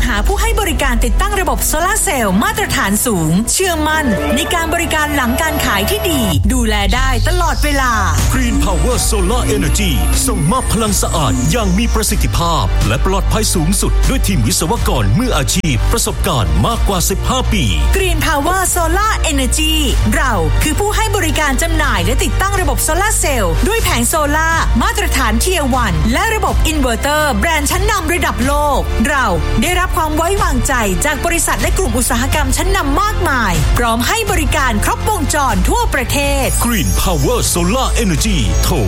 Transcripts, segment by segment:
หาผู้ให้บริการติดตั้งระบบโซลาร์เซลล์มาตรฐานสูงเชื่อมั่นในการบริการหลังการขายที่ดีดูแลได้ตลอดเวลา Green Power Solar Energy ส่งมอบพลังสะอาดอย่างมีประสิทธิภาพและปลอดภัยสูงสุดด้วยทีมวิศวกรมืออาชีพประสบการณ์มากกว่า15 ปี Green Power Solar Energy เราคือผู้ให้บริการจำหน่ายและติดตั้งระบบโซลาร์เซลล์ด้วยแผงโซล่ามาตรฐาน Tier 1 และระบบอินเวอร์เตอร์แบรนด์ชั้นนำระดับโลกเราได้รับความไว้วางใจจากบริษัทและกลุ่มอุตสาหกรรมชั้นนำมากมายพร้อมให้บริการครบวงจรทั่วประเทศ Green Power Solar Energy โทร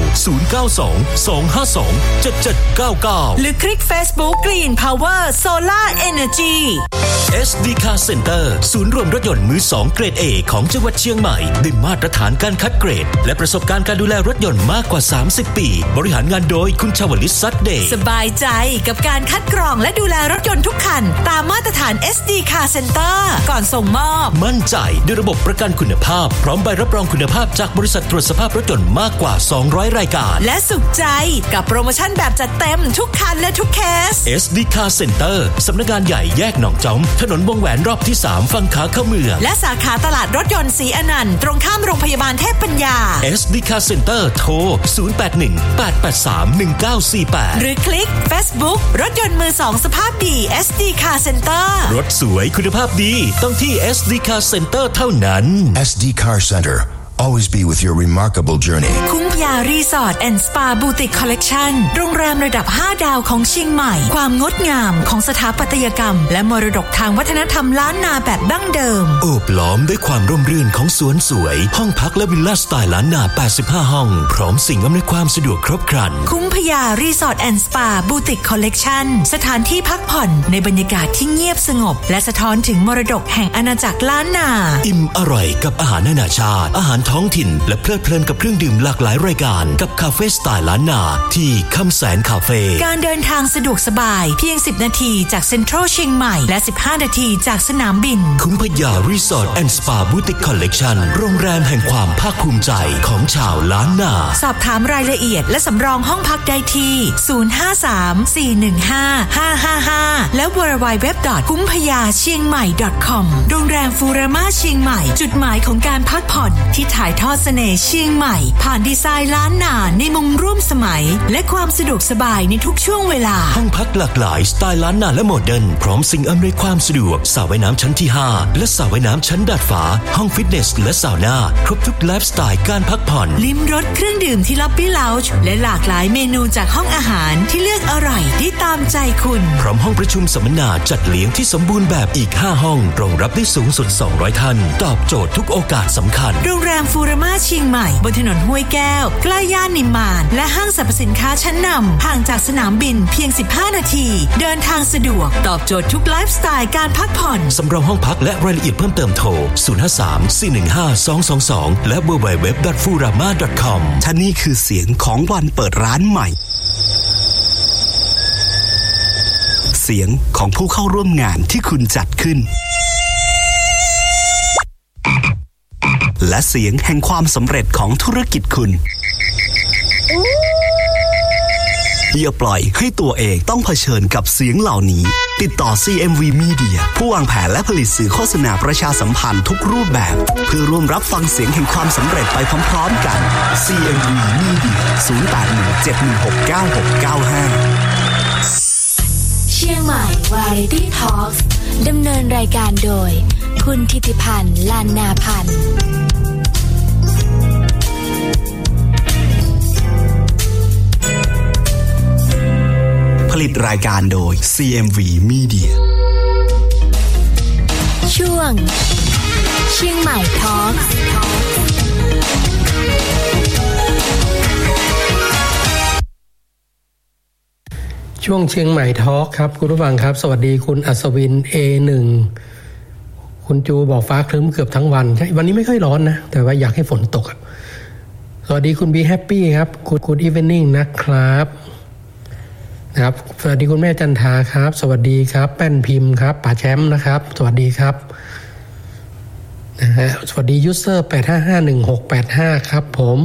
092-252-7799 หรือคลิก Facebook Green Power Solar Energy SD Car Center ศูนย์รวมรถยนต์มือ2เกรด A ของจังหวัดเชียงใหม่ด้วยมาตรฐานการคัดเกรดและประสบการณ์การดูแลรถยนต์มากกว่า30 ปีบริหารงานโดยคุณชวลิต ซัดเดย์สบายใจกับการคัดกรองและดูแลรถยนต์ทุกคันตามมาตรฐาน SD Car Center ก่อนส่งมอบมั่นใจด้วยระบบประกันคุณภาพพร้อมใบรับรองคุณภาพจากบริษัทตรวจสภาพรถยนต์มากกว่า200รายการและสุขใจกับโปรโมชั่นแบบจัดเต็มทุกคันและทุกเคส SD Car Center สำนักงานใหญ่แยกหนองจอมถนนวงแหวนรอบที่3ฝั่งขาเข้าเมืองและสาขาตลาดรถยนต์ศรีอนันต์ตรงข้ามโรงพยาบาลเทพปัญญา SD Car Center โทร 081-883-1948 หรือคลิก Facebook รถยนต์มือ2สภาพดี SD Car Center รถสวยคุณภาพดีต้องที่ SD Car Center เท่านั้น SD Car Center Always be with your remarkable journey คุ้งพยารีสอร์ทแอนด์สปาบูติกคอลเลกชันโรงแรมระดับ5ดาวของเชียงใหม่ความงดงามของสถาปัตยกรรมและมรดกทางวัฒนธรรมล้านนาแบบดั้งเดิมโอบล้อมด้วยความร่มรื่นของสวนสวยห้องพักและวิลล่าสไตล์ล้านนา85ห้องพร้อมสิ่งอำนวยความสะดวกครบครันคุ้งพยารีสอร์ทแอนด์สปาบูติกคอลเลกชันสถานที่พักผ่อนในบรรยากาศที่เงียบสงบและสะท้อนถึงมรดกแห่งอาณาจักรล้านนาอิ่มอร่อยกับอาหารนานาชาติอาหารท้องถิ่นและเพลิดเพลินกับเครื่องดื่มหลากหลายรายการกับคาเฟ่สไตล์ล้านนาที่คำแสนคาเฟ่การเดินทางสะดวกสบายเพียง10นาทีจากเซ็นทรัลเชียงใหม่และ15นาทีจากสนามบินคุ้งพยารีสอร์ทแอนด์สปาบูติกคอลเลกชันโรงแรมแห่งความภาคภูมิใจของชาวล้านนาสอบถามรายละเอียดและสำรองห้องพักได้ที่053-415-555และ www.kumphayachiengmai.com โรงแรมฟูรามาเชียงใหม่จุดหมายของการพักผ่อนที่ถ่ายทอดเสน่ห์เชียงใหม่ผ่านดีไซน์ล้านนาในมุมร่วมสมัยและความสะดวกสบายในทุกช่วงเวลาห้องพักหลากหลายสไตล์ล้านนาและโมเดิร์นพร้อมสิ่งอำนวยความสะดวกสระว่ายน้ำชั้นที่5และสระว่ายน้ำชั้นดาดฟ้าห้องฟิตเนสและซาวน่าครบทุกไลฟ์สไตล์การพักผ่อนลิ้มรสเครื่องดื่มที่ล็อบบี้เลาจ์และหลากหลายเมนูจากห้องอาหารที่เลือกอร่อยได้ตามใจคุณพร้อมห้องประชุมสัมมนาจัดเลี้ยงที่สมบูรณ์แบบอีก5ห้องรองรับได้สูงสุด200ท่านตอบโจทย์ทุกโอกาสสำคัญโรงแรมฟูรามาเชียงใหม่บนถนนห้วยแก้วใกล้ย่านนิมมานและห้างสรรพสินค้าชั้นนำห่างจากสนามบินเพียง15นาทีเดินทางสะดวกตอบโจทย์ทุกไลฟ์สไตล์การพักผ่อนสำรองห้องพักและรายละเอียดเพิ่มเติมโทร 053-415-222 และ www.furama.com ท่านี่คือเสียงของวันเปิดร้านใหม่เสียงของผู้เข้าร่วมงานที่คุณจัดขึ้นและเสียงแห่งความสำเร็จของธุรกิจคุณอย่าปล่อยให้ตัวเองต้องเผชิญกับเสียงเหล่านี้ติดต่อ CMV Media ผู้วางแผนและผลิตสื่อโฆษณาประชาสัมพันธ์ทุกรูปแบบเพื่อร่วมรับฟังเสียงแห่งความสำเร็จไปพร้อมๆกัน CMV Media 0817169695 เชียงใหม่ Variety Talks ดำเนินรายการโดยคุณธิติพันธ์ ลานนาพันธ์ผลิตรายการโดย CMV Media ช่วงเชียงใหม่ Talks ช่วงเชียงใหม่ทอล์คครับคุณผู้ฟังครับสวัสดีคุณอัศวิน A1 คุณจูบอกฟ้าครึ้มเกือบทั้งวันวันนี้ไม่ค่อยร้อนนะแต่ว่าอยากให้ฝนตกสวัสดีคุณบีแฮปปี้ครับคุณอีเวนนิ่งนะครับสวัสดีคุณแม่จันทาครับสวัสดีครับแป้นพิมพ์ครับป๋าแชมป์นะครับสวัสดีครับนะฮะสวัสดียูเซอร์85511685ครับผม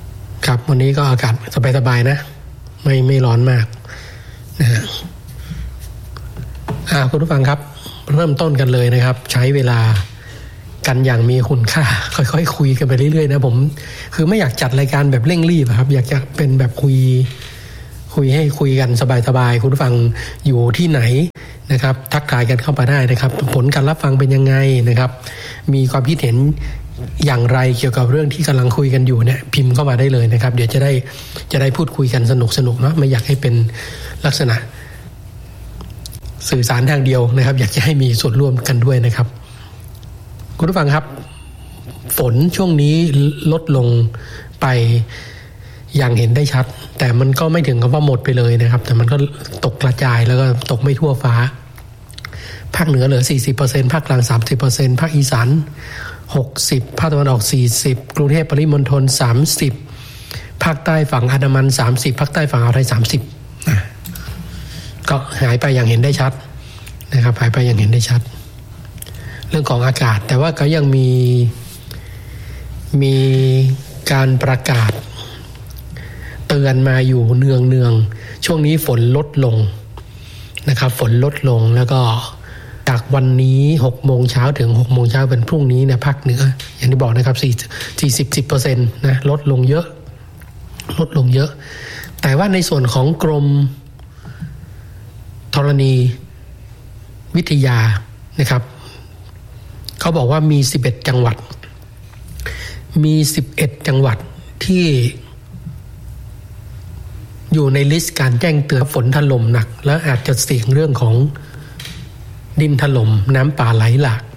ครับวันนี้ก็อากาศสบายๆนะไม่ร้อนมากนะฮะคุณผู้ฟังครับเริ่มต้นกันเลยนะครับใช้เวลากันอย่างมีคุณค่าค่อยๆคุยกันไปเรื่อยๆนะผมคือไม่อยากจัดรายการแบบเร่งรีบครับอยากจะเป็นแบบคุยให้คุยกันสบายๆคุณผู้ฟังอยู่ที่ไหนนะครับทักทายกันเข้ามาได้นะครับผลการรับฟังเป็นยังไงนะครับมีความคิดเห็นอย่างไรเกี่ยวกับเรื่องที่กำลังคุยกันอยู่เนี่ยพิมพ์เข้ามาได้เลยนะครับเดี๋ยวจะได้พูดคุยกันสนุกๆเนาะไม่อยากให้เป็นลักษณะสื่อสารทางเดียวนะครับอยากจะให้มีส่วนร่วมกันด้วยนะครับคุณผู้ฟังครับฝนช่วงนี้ลดลงไปอย่างเห็นได้ชัดแต่มันก็ไม่ถึงกับว่าหมดไปเลยนะครับแต่มันก็ตกกระจายแล้วก็ตกไม่ทั่วฟ้าภาคเหนือเหลือ 40% ภาคกลาง 30% ภาคอีสาน60%ภาคตะวันออก 40%กรุงเทพปริมณฑล 30%ภาคใต้ฝั่งอันดามัน 30%ภาคใต้ฝั่งอ่าวไทย 30%ก็หายไปอย่างเห็นได้ชัดนะครับหายไปอย่างเห็นได้ชัดเรื่องของอากาศแต่ว่าก็ยังมีการประกาศเตือนมาอยู่เนืองช่วงนี้ฝนลดลงนะครับฝนลดลงแล้วก็จากวันนี้ 6 โมงเช้าถึง 6 โมงเช้าเป็นพรุ่งนี้เนี่ยภาคเหนืออย่างที่บอกนะครับ 40% นะลดลงเยอะแต่ว่าในส่วนของกรมธรณีวิทยานะครับเขาบอกว่ามี11จังหวัดที่อยู่ในลิสต์การแจ้งเตือนฝนถล่มหนักและอาจจะเสี่ยงเรื่องของดินถล่มน้ำป่าไหลหลาก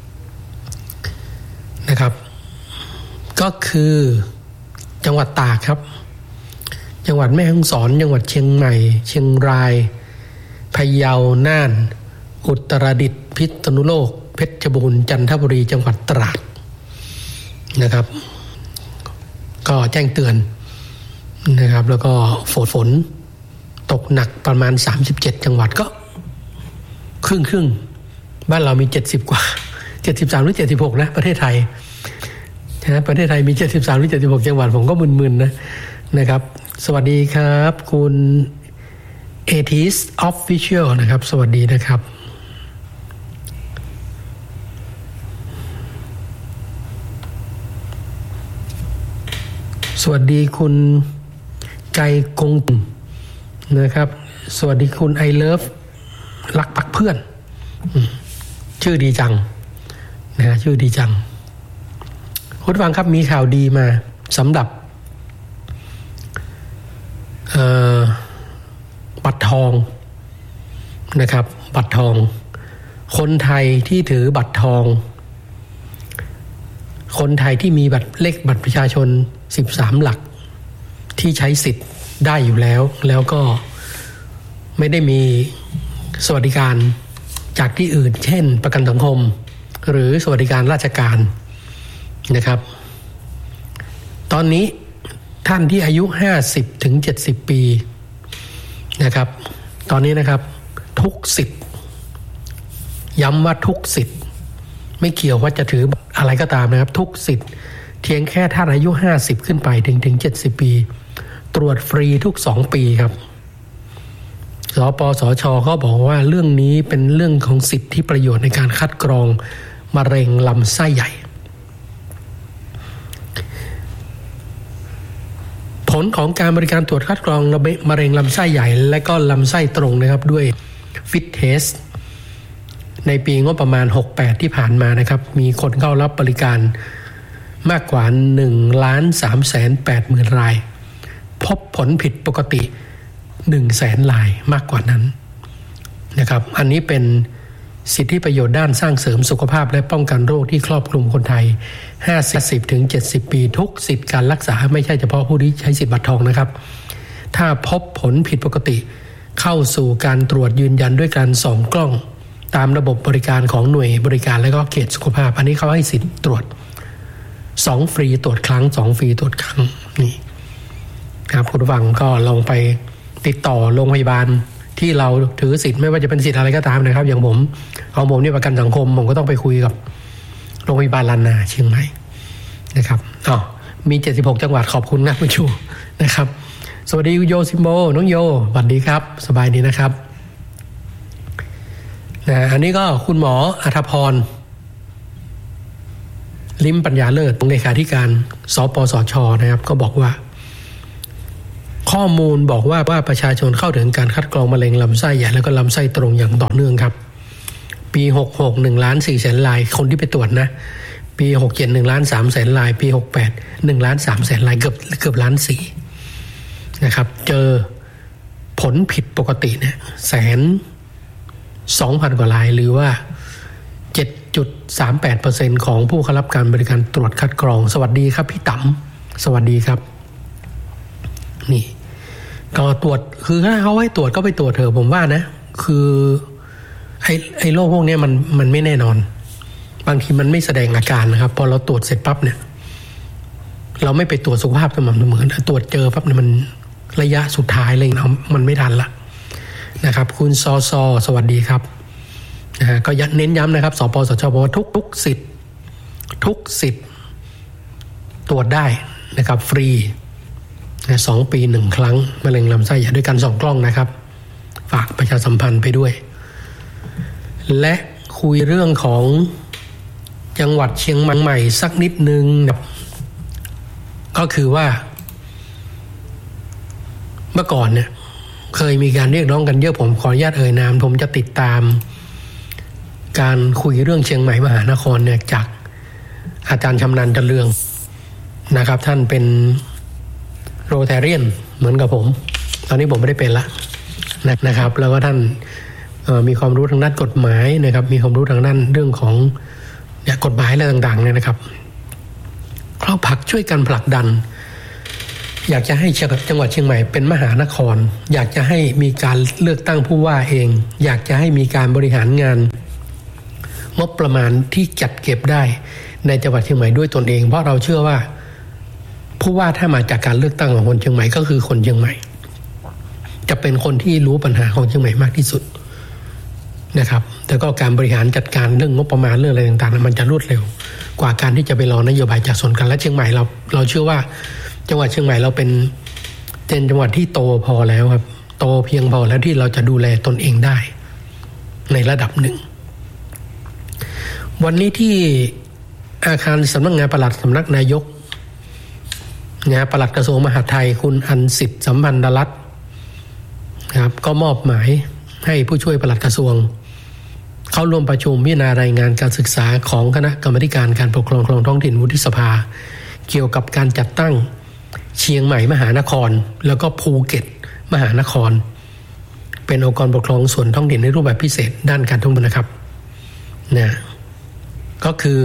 นะครับก็คือจังหวัดตากครับจังหวัดแม่ฮ่องสอนจังหวัดเชียงใหม่เชียงรายพะเยาน่านอุตรดิตถ์พิษณุโลกเพชรบูรณ์จันทบุรีจังหวัดตราดนะครับก็แจ้งเตือนนะครับแล้วก็ฝนตกหนักประมาณ37จังหวัดก็ครึ่งบ้านเรามี70กว่า73หรือ76นะประเทศไทยนะประเทศไทยมี73หรือ76จังหวัดผมก็มึนๆนะครับสวัสดีครับคุณเอทิสออฟฟิเชียลนะครับสวัสดีนะครับสวัสดีคุณไกกงนะครับสวัสดีคุณไอเลิฟรักปักเพื่อนชื่อดีจังนะชื่อดีจังคุณผู้ฟังครับมีข่าวดีมาสำหรับบัตรทองนะครับบัตรทองคนไทยที่ถือบัตรทองคนไทยที่มีเลขบัตรประชาชน13หลักที่ใช้สิทธิ์ได้อยู่แล้วก็ไม่ได้มีสวัสดิการจากที่อื่นเช่นประกันสังคมหรือสวัสดิการราชการนะครับตอนนี้ท่านที่อายุ50ถึง70ปีนะครับตอนนี้นะครับทุกสิทธิ์ย้ำว่าทุกสิทธิ์ไม่เกี่ยวว่าจะถืออะไรก็ตามนะครับทุกสิทธิ์เพียงแค่ท่านอายุ50ขึ้นไปถึง70ปีตรวจฟรีทุก2ปีครับสปสช.เขาบอกว่าเรื่องนี้เป็นเรื่องของสิทธิประโยชน์ในการคัดกรองมะเร็งลำไส้ใหญ่ผลของการบริการตรวจคัดกรองมะเร็งลำไส้ใหญ่และก็ลำไส้ตรงนะครับด้วยฟิตเทสในปีงบประมาณ68ที่ผ่านมานะครับมีคนเข้ารับบริการมากกว่า 1,380,000 รายพบผลผิดปกติ 100,000 รายมากกว่านั้นนะครับอันนี้เป็นสิทธิประโยชน์ด้านสร้างเสริมสุขภาพและป้องกันโรคที่ครอบคลุมคนไทย50ถึง70ปีทุกสิทธิการรักษาไม่ใช่เฉพาะผู้ที่ใช้สิทธิบัตรทองนะครับถ้าพบผลผิดปกติเข้าสู่การตรวจยืนยันด้วยการส่องกล้องตามระบบบริการของหน่วยบริการและก็เขตสุขภาพอันนี้เขาให้สิทธิ์ตรวจ2ฟรีตรวจครั้ง2ฟรีตรวจครั้งนี่ครับคุณผู้ฟังก็ลองไปติดต่อโรงพยาบาลที่เราถือสิทธิ์ไม่ว่าจะเป็นสิทธิ์อะไรก็ตามนะครับอย่างผมเนี่ยประกันสังคมผมก็ต้องไปคุยกับโรงพยาบาลลานนาเชียงใหม่นะครับมี76จังหวัดขอบคุณนะคุณชูนะครับสวัสดีโยซิมโบน้องโยสวัสดีครับสบายดีนะครับอันนี้ก็คุณหมออัธพรลิ้มปัญญาเลิศเลขาธิการสปสช.นะครับก็บอกว่าข้อมูลบอกว่าประชาชนเข้าถึงการคัดกรองมะเร็งลำไส้ใหญ่แล้วก็ลำไส้ตรงอย่างต่อเนื่องครับปี66 1,400,000 รายคนที่ไปตรวจนะปี67 1,300,000 รายปี68 1,300,000 รายเกือบ1,400,000นะครับเจอผลผิดปกติเนี่ย120,000 กว่ารายหรือว่า 7.38% ของผู้เข้ารับการบริการตรวจคัดกรองสวัสดีครับพี่ต๋ำสวัสดีครับนี่ก็ตรวจคือถ้าเขาให้ตรวจก็ไปตรวจเถอะผมว่านะคือไอ้โรคพวกนี้มันไม่แน่นอนบางทีมันไม่แสดงอาการนะครับพอเราตรวจเสร็จปั๊บเนี่ยเราไม่ไปตรวจสุขภาพสม่ำเสมอตรวจเจอปั๊บเนี่ยมันระยะสุดท้ายเลยมันไม่ทันละนะครับคุณซอสวัสดีครับก็เน้นย้ำนะครับสปสช.บอกว่าทุกสิทธิ์ตรวจได้นะครับฟรี2 ปี 1 ครั้งมะเร็งลำไส้ใหญ่ด้วยกัน2 กล้องนะครับฝากประชาสัมพันธ์ไปด้วยและคุยเรื่องของจังหวัดเชียงใหม่สักนิดนึงก็คือว่าเมื่อก่อนเนี่ยเคยมีการเรียกร้องกันเยอะผมขออนุญาตเอ่ยนามผมจะติดตามการคุยเรื่องเชียงใหม่มหานครเนี่ยจากอาจารย์ชำนาญจันเรืองนะครับท่านเป็นโรแทเรียนเหมือนกับผมตอนนี้ผมไม่ได้เป็นละนะครับแล้วก็ท่านมีความรู้ทางด้านกฎหมายนะครับมีความรู้ทางด้านเรื่องของกฎหมายอะไรต่างๆเนี่ยนะครับเราช่วยกันผลักดันอยากจะให้จังหวัดเชียงใหม่เป็นมหานครอยากจะให้มีการเลือกตั้งผู้ว่าเองอยากจะให้มีการบริหารงานงบประมาณที่จัดเก็บได้ในจังหวัดเชียงใหม่ด้วยตนเองเพราะเราเชื่อว่าผู้ว่าถ้ามาจากการเลือกตั้งของคนเชียงใหม่ก็คือคนเชียงใหม่จะเป็นคนที่รู้ปัญหาของเชียงใหม่มากที่สุดนะครับแต่ก็การบริหารจัดการเรื่องงบประมาณเรื่องอะไรต่างๆมันจะรวดเร็วกว่าการที่จะไปรอนโยบายจากส่วนกลางและเชียงใหม่เราเชื่อว่าจังหวัดเชียงใหม่เราเป็นจังหวัดที่โตพอแล้วครับโตเพียงพอแล้วที่เราจะดูแลตนเองได้ในระดับหนึ่งวันนี้ที่อาคารสำนักงานปลัดสำนักนายกปลัดกระทรวงมหาดไทยคุณอันสิทธิ์สัมพันธรัตน์ครับก็มอบหมายให้ผู้ช่วยปลัดกระทรวงเข้าร่วมประชุมพิจารณารายงานการศึกษาของคณะกรรมาธิการการปกครองท้องถิ่นวุฒิสภาเกี่ยวกับการจัดตั้งเชียงใหม่มหานครแล้วก็ภูเก็ตมหานครเป็นองค์กรปกครองส่วนท้องถิ่นในรูปแบบพิเศษด้านการท่องเที่ยวนะครับนะก็คือ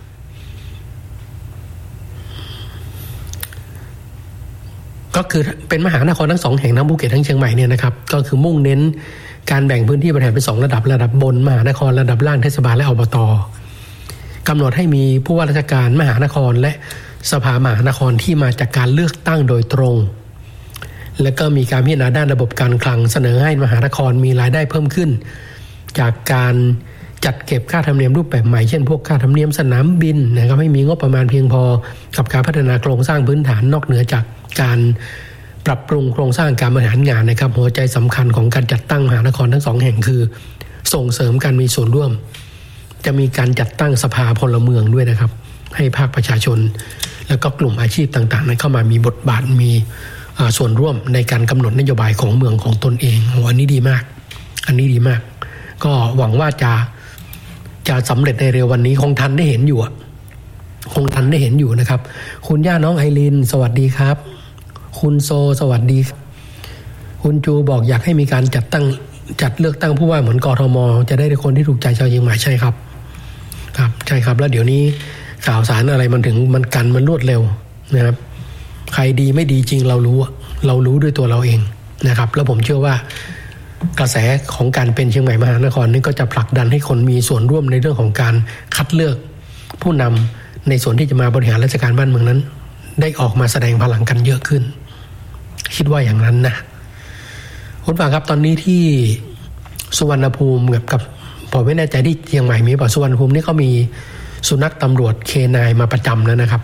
เป็นมหานครทั้ง2 แห่งทั้งภูเก็ตทั้งเชียงใหม่เนี่ยนะครับก็คือมุ่งเน้นการแบ่งพื้นที่บริหารเป็น2 ระดับบนมหานครระดับล่างเทศบาลและอบต.กำหนดให้มีผู้ว่าราชการมหานครและสภามหานครที่มาจากการเลือกตั้งโดยตรงและก็มีการพิจารณาด้านระบบการคลังเสนอให้มหานครมีรายได้เพิ่มขึ้นจากการจัดเก็บค่าธรรมเนียมรูปแบบใหม่เช่นพวกค่าธรรมเนียมสนามบินนะครับให้มีงบประมาณเพียงพอกับการพัฒนาโครงสร้างพื้นฐานนอกเหนือจากการปรับปรุงโครงสร้างการบริหารงานนะครับหัวใจสำคัญของการจัดตั้งมหานครทั้ง2 แห่งคือส่งเสริมการมีส่วนร่วมจะมีการจัดตั้งสภาพลเมืองด้วยนะครับให้ภาคประชาชนแล้วก็กลุ่มอาชีพต่างๆนั้นเข้ามามีบทบาทมีส่วนร่วมในการกำหนดนโยบายของเมืองของตนเองอันนี้ดีมากก็หวังว่าจะสำเร็จในเร็ววันนี้คงทันได้เห็นอยู่นะครับคุณย่าน้องไอรินสวัสดีครับคุณโซสวัสดีคุณจูบอกอยากให้มีการจัดเลือกตั้งผู้ว่าเหมือนกทมจะได้คนที่ถูกใจชาวเชียงใหม่ใช่ครับใช่ครับแล้วเดี๋ยวนี้ข่าวสารอะไรมันรวดเร็วนะครับใครดีไม่ดีจริงเรารู้ด้วยตัวเราเองนะครับแล้วผมเชื่อว่ากระแสของการเป็นเชียงใหม่มหานครนี่ก็จะผลักดันให้คนมีส่วนร่วมในเรื่องของการคัดเลือกผู้นำในส่วนที่จะมาบริหารราชการบ้านเมืองนั้นได้ออกมาแสดงพลังกันเยอะขึ้นคิดว่าอย่างนั้นนะคุณฟังครับตอนนี้ที่สุวรรณภูมิกับผมไม่แน่ใจที่เชียงใหม่มีป่ะสุวรรณภูมินี่เขามีสุนัขตำรวจเคนายมาประจำแล้วนะครับ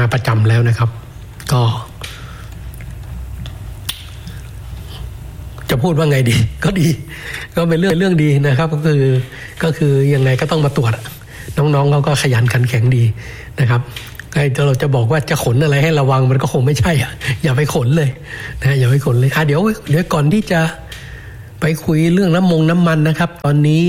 ก็จะจะพูดว่าไงดีก็ดีก็เป็นเรื่องดีนะครับก็คือยังไงก็ต้องมาตรวจน้องๆเขาก็ขยันขันแข็งดีนะครับเราจะบอกว่าจะขนอะไรให้ระวังมันก็คงไม่ใช่อย่าไปขนเลยนะอย่าไปขนเลยเดี๋ยวก่อนที่จะไปคุยเรื่องน้ำมันนะครับตอนนี้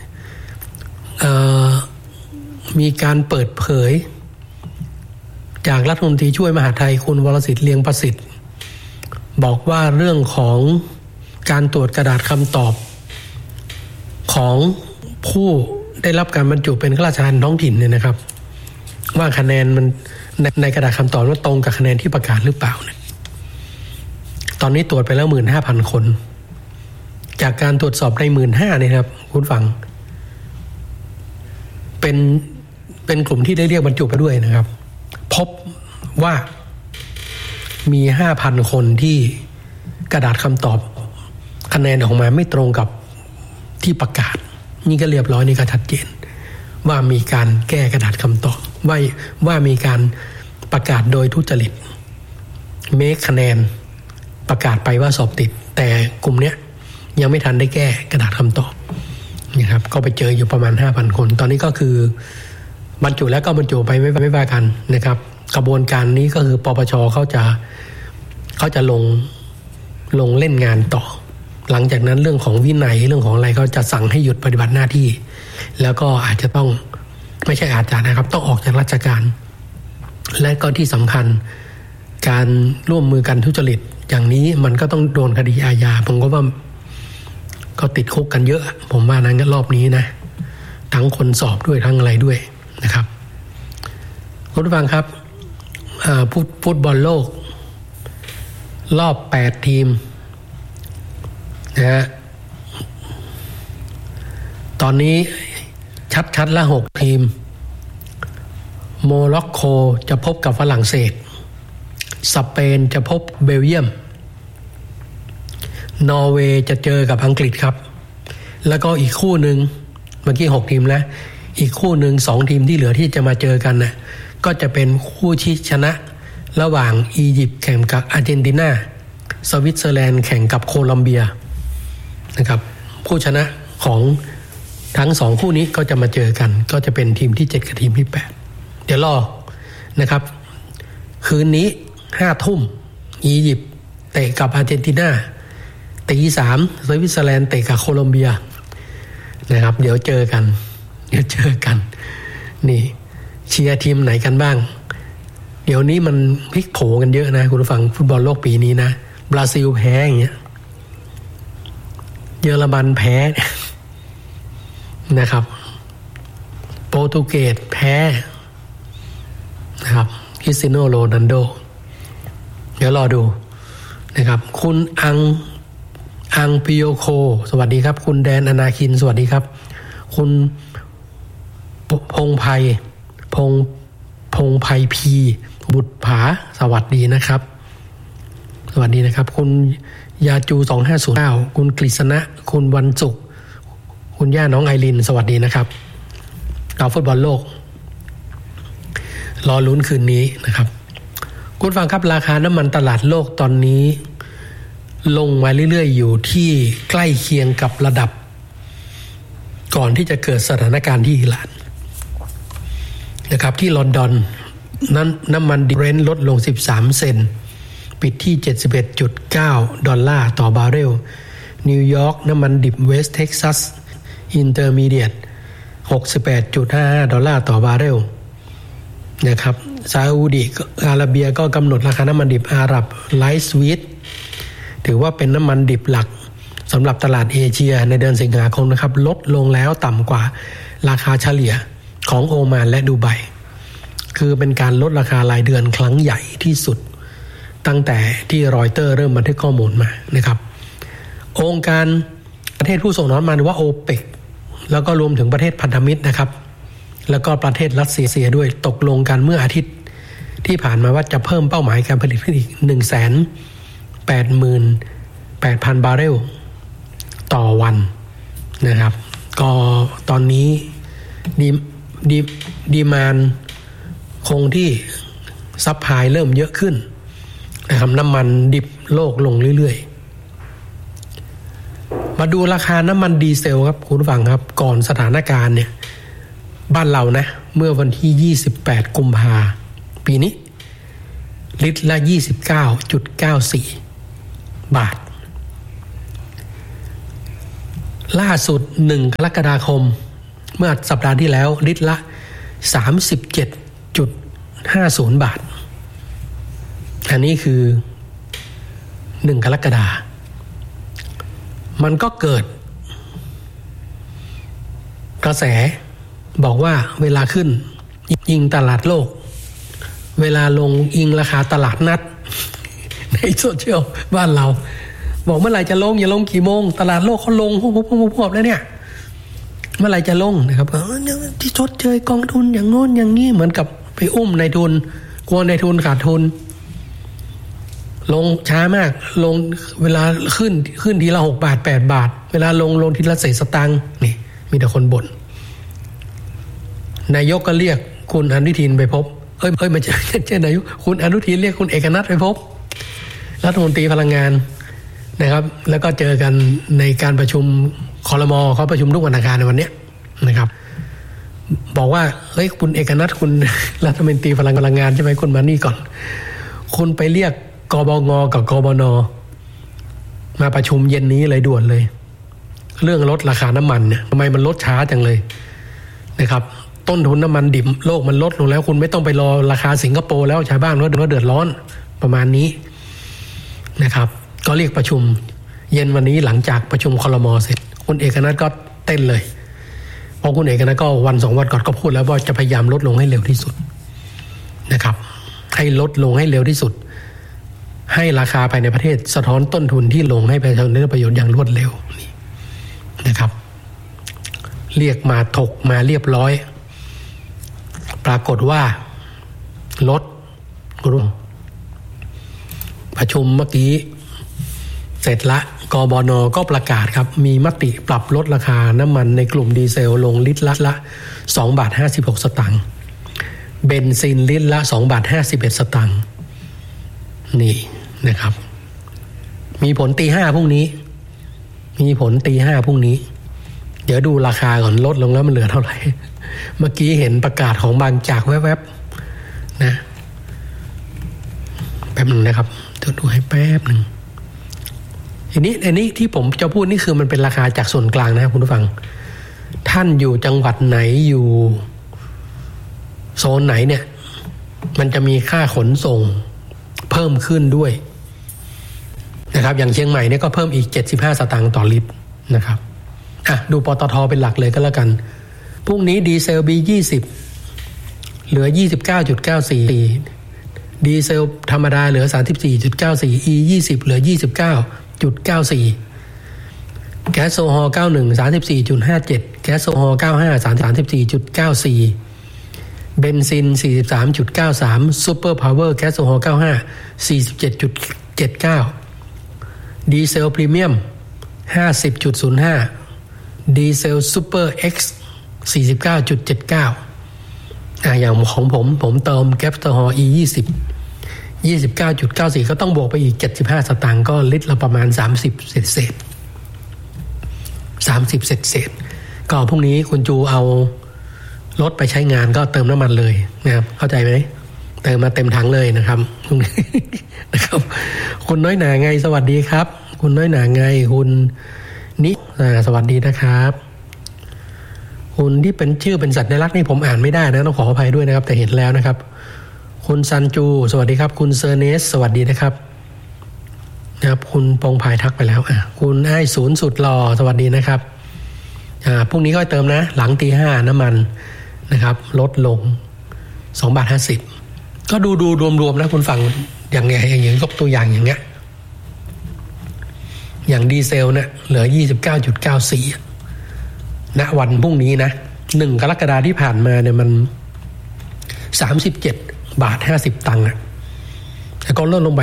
มีการเปิดเผยจากรัฐมนตรีช่วยมหาดไทยคุณวรสิทธิ์เลียงประสิทธิ์บอกว่าเรื่องของการตรวจกระดาษคำตอบของผู้ได้รับการบรรจุเป็นข้าราชการท้องถิ่นเนี่ยนะครับว่าคะแนนมันในกระดาษคำตอบว่าตรงกับคะแนนที่ประกาศหรือเปล่าเนี่ยตอนนี้ตรวจไปแล้ว 15,000 คนจากการตรวจสอบใน 15,000 เนี่ยครับคุณฟังเป็นกลุ่มที่ได้เรียกบรรจุไปด้วยนะครับพบว่ามี 5,000 คนที่กระดาษคำตอบคะแนนออกมาไม่ตรงกับที่ประกาศนี่ก็เรียบร้อยนี่ก็ชัดเจนว่ามีการแก้กระดาษคำตอบว่ามีการประกาศโดยทุจริตเมคคะแนนประกาศไปว่าสอบติดแต่กลุ่มเนี้ยยังไม่ทันได้แก้กระดาษคำตอบนะครับก็ไปเจออยู่ประมาณ 5,000 คนตอนนี้ก็คือบรรจุแล้วก็บรรจุไปไม่ว่ากันนะครับกระบวนการนี้ก็คือปปชเขาจะลงเล่นงานต่อหลังจากนั้นเรื่องของวินัยเรื่องของอะไรก็จะสั่งให้หยุดปฏิบัติหน้าที่แล้วก็อาจจะต้องไม่ใช่อาจจะนะครับต้องออกจากราชการและก็ที่สำคัญการร่วมมือกันทุจริตอย่างนี้มันก็ต้องโดนคดีอาญาผมก็ว่าก็ติดคุกกันเยอะผมว่านั้นรอบนี้นะทั้งคนสอบด้วยทั้งอะไรด้วยนะครับคุณผู้ฟังครับฟุตบอลโลกรอบ8ทีมนะฮะตอนนี้ชัดละ6ทีมโมร็อกโกจะพบกับฝรั่งเศสสเปนจะพบเบลเยียมนอร์เวย์จะเจอกับอังกฤษครับแล้วก็อีกคู่หนึ่งเมื่อกี้6ทีมแล้วอีกคู่หนึ่ง2ทีมที่เหลือที่จะมาเจอกันนะก็จะเป็นคู่ชิงชนะระหว่างอียิปต์แข่งกับอาร์เจนตินาสวิตเซอร์แลนด์แข่งกับโคลอมเบียนะครับผู้ชนะของทั้ง2คู่นี้ก็จะมาเจอกันก็จะเป็นทีมที่7กับทีมที่8เดี๋ยวรอนะครับคืนนี้5 ทุ่มอียิปต์เตะกับอาร์เจนตินาตี 3สวิตเซอร์แลนด์เตะกับโคลอมเบียนะครับเดี๋ยวเจอกันนี่เชียร์ทีมไหนกันบ้างเดี๋ยวนี้มันพลิกโผกันเยอะนะคุณผู้ฟังฟุตบอลโลกปีนี้นะบราซิลแพ้อย่างเงี้ยเยอรมันแพ้นะครับโปรตุเกสแพ้นะครับคริสเตียโนโรนัลโดเดี๋ยวรอดูนะครับคุณอังปิโยโคสวัสดีครับคุณแดนอนาคินสวัสดีครับคุณพงไพพีบุตรผาสวัสดีนะครับสวัสดีนะครับคุณยาจู2509คุณกฤษณะคุณวันศุกร์คุณย่าน้องไอรินสวัสดีนะครับกับฟุตบอลโลกรอลุ้นคืนนี้นะครับคุณฟังครับราคาน้ำมันตลาดโลกตอนนี้ลงมาเรื่อยๆอยู่ที่ใกล้เคียงกับระดับก่อนที่จะเกิดสถานการณ์ที่อิหร่านนะครับที่ลอนดอนนั้นน้ำมันดิบเบรนท์ลดลง13 เซนต์ปิดที่ 71.9 ดอลลาร์ต่อบาร์เรลนิวยอร์กน้ำมันดิบเวสต์เท็กซัสอินเตอร์มีเดียต 68.55 ดอลลาร์ต่อบาร์เรลนะครับซาอุดิอาระเบียก็กำหนดราคาน้ำมันดิบอาหรับไลท์สวีทถือว่าเป็นน้ำมันดิบหลักสำหรับตลาดเอเชียในเดือนสิงหาคมนะครับลดลงแล้วต่ำกว่าราคาเฉลี่ยของโอมานและดูไบคือเป็นการลดราคารายเดือนครั้งใหญ่ที่สุดตั้งแต่ที่รอยเตอร์เริ่มบันทึกข้อมูลมานะครับองค์การประเทศผู้ส่งน้ำมันว่าโอเปกแล้วก็รวมถึงประเทศพันธมิตรนะครับแล้วก็ประเทศรัสเซียด้วยตกลงกันเมื่ออาทิตย์ที่ผ่านมาว่าจะเพิ่มเป้าหมายการผลิตขึ้นอีก 188,000 บาร์เรลต่อวันนะครับก็ตอนนี้ดีมานด์คงที่ซัพพลายเริ่มเยอะขึ้นนะครับน้ำมันดิบโลกลงเรื่อยมาดูราคาน้ำมันดีเซลครับคุณผู้ฟังครับก่อนสถานการณ์เนี่ยบ้านเรานะเมื่อวันที่28กุมภาพันธ์ปีนี้ลิตรละ 29.94 บาทล่าสุด1กรกฎาคมเมื่อสัปดาห์ที่แล้วลิตรละ 37.50 บาทอันนี้คือ1กรกฎาคมมันก็เกิดกระแสบอกว่าเวลาขึ้นยิงตลาดโลกเวลาลงอิงราคาตลาดนัดในโซเชียลบ้านเราบอกเมื่อไหร่จะลงอย่าลงกี่โมงตลาดโลกเขาลงพวบแล้วเนี่ยเมื่อไหร่จะลงนะครับที่ชดเชยกองทุนอย่างโน้นอย่างนี้เหมือนกับไปอุ้มนายทุนกลัวนายทุนขาดทุนลงช้ามากลงเวลาขึ้นทีละ6 บาท 8 บาทเวลาลงทีละเศษสตางค์นี่มีแต่คนบ่นนายกก็เรียกคุณอนุทินไปพบไม่ใช่นายกคุณอนุทินเรียกคุณเอกนัทไปพบรัฐมนตรีพลังงานนะครับแล้วก็เจอกันในการประชุมครม.เขาประชุมทุกวันอังคารในวันนี้นะครับบอกว่าเฮ้ยคุณเอกนัทคุณรัฐมนตรีพลังงานใช่ไหมคุณมานี่ก่อนคุณไปเรียกกบง.กับกบน.มาประชุมเย็นนี้เลยด่วนเลยเรื่องลดราคาน้ำมันเนี่ยทำไมมันลดช้าจังเลยนะครับต้นทุนน้ำมันดิบโลกมันลดลงแล้วคุณไม่ต้องไปรอราคาสิงคโปร์แล้วชาวบ้านก็เดือดร้อนประมาณนี้นะครับก็เรียกประชุมเย็นวันนี้หลังจากประชุมครม.เสร็จคุณเอกนัทก็เต้นเลยเพราะคุณเอกนัทก็วัน2 วันก่อนก็พูดแล้วว่าจะพยายามลดลงให้เร็วที่สุดนะครับให้ลดลงให้เร็วที่สุดให้ราคาภายในประเทศสะท้อนต้นทุนที่ลงให้ประชาชนได้ประโยชน์อย่างรวดเร็วนี่นะครับเรียกมาถกมาเรียบร้อยปรากฏว่าลดประชุมเมื่อกี้เสร็จละกบน.ก็ประกาศครับมีมติปรับลดราคาน้ำมันในกลุ่มดีเซลลงลิตรละ2 บาท 56 สตางค์เบนซินลิตรละ2 บาท 51 สตางค์นี่นะครับมีผลตี 5พรุ่งนี้มีผลตี 5พรุ่งนี้เดี๋ยวดูราคาก่อนลดลงแล้วมันเหลือเท่าไหร่เมื่อกี้เห็นประกาศของบางจากแวบๆนะแป๊บนึงนะครับเดี๋ยวดูให้แป๊บนึงอันนี้ที่ผมจะพูดนี่คือมันเป็นราคาจากส่วนกลางนะครับคุณผู้ฟังท่านอยู่จังหวัดไหนอยู่โซนไหนเนี่ยมันจะมีค่าขนส่งเพิ่มขึ้นด้วยนะครับอย่างเชียงใหม่เนี่ยก็เพิ่มอีก75 สตางค์ต่อลิตรนะครับดูปตทเป็นหลักเลยก็แล้วกันพรุ่งนี้ดีเซล B20 เหลือ 29.94 ดีเซลธรรมดาเหลือ 34.94 E20 เหลือ 29.94 แก๊สโซฮอล์91 34.57 แก๊สโซฮอล์95 34.94 เบนซิน 43.93 ซูเปอร์พาวเวอร์แก๊สโซฮอล์95 47.79 ดีเซลพรีเมียม 50.05 ดีเซลซูเปอร์ X 49.79 อย่างของผมเติมแก๊สโซฮอล์ E20 29.94 ก็ต้องบวกไปอีก75 สตางค์ก็ลิตรละประมาณ30 เศษก็พรุ่งนี้คุณจูเอารถไปใช้งานก็เติมน้ำมันเลยนะครับเข้าใจไหมเติมมาเต็มถังเลยนะครับ นะครับคุณน้อยหนาไงสวัสดีครับคุณน้อยหนาไงคุณนิสวัสดีนะครับคุณที่เป็นชื่อเป็นสัญลักษณ์นี่ผมอ่านไม่ได้นะต้องขออภัยด้วยนะครับแต่เห็นแล้วนะครับคุณซันจูสวัสดีครับคุณเซอร์เนสสวัสดีนะครับคุณปองพายทักไปแล้วคุณไอ้ศูนย์สุดหล่อสวัสดีนะครับพรุ่งนี้ก็เติมนะหลังตี 5น้ำมันนะครับลดลง2 บาท 50ก็ดูรวมๆนะคุณฟังอย่างยกตัวอย่างอย่างเงี้ยอย่างดีเซลเนี่ยเหลือ 29.94 ณวันพรุ่งนี้นะ1 กรกฎาคมที่ผ่านมาเนี่ยมัน37 บาท 50 ตังค์แล้วก็ลดลงไป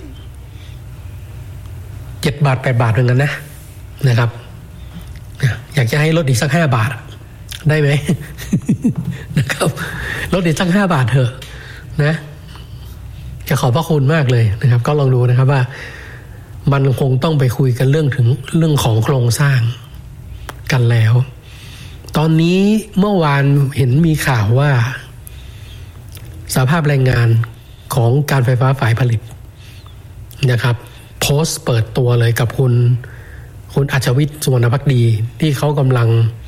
7 บาท 8 บาทเหมือนกันนะครับอยากจะให้ลดอีกสัก5 บาทได้ไหม นะครับลดอีกสัก5 บาทเถอะนะจะขอบพระคุณมากเลยนะครับก็ลองดูนะครับว่ามันคงต้องไปคุยกันเรื่องของโครงสร้างกันแล้วตอนนี้เมื่อวานเห็นมีข่าวว่าสหภาพแรงงานของการไฟฟ้าฝ่ายผลิตนะครับโพสต์เปิดตัวเลยกับคุณอัจฉวิทย์สุวรรณภักดีที่เขากำลัง